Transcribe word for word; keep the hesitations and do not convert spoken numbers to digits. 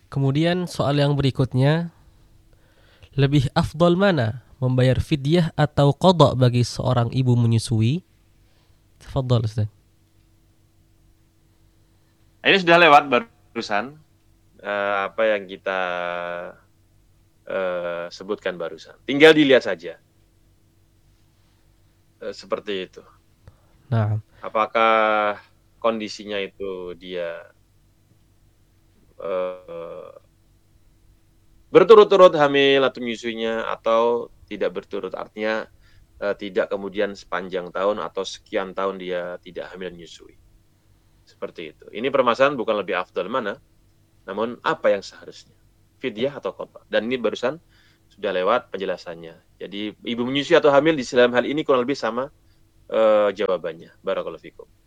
Kemudian soal yang berikutnya, lebih afdol mana? Membayar fidyah atau qada bagi seorang ibu menyusui? Tafadhal Ustaz. Ini sudah lewat barusan uh, apa yang kita uh, sebutkan barusan. Tinggal dilihat saja. Uh, seperti itu. Nah, Apakah kondisinya itu dia uh, berturut-turut hamil atau menyusuinya atau tidak berturut, artinya uh, tidak kemudian sepanjang tahun atau sekian tahun dia tidak hamil menyusui. Seperti itu. Ini permasalahan bukan lebih afdal mana, namun apa yang seharusnya, fidyah atau qada. Dan ini barusan sudah lewat penjelasannya. Jadi ibu menyusui atau hamil di dalam hal ini kurang lebih sama uh, jawabannya. Barakallahu fikum.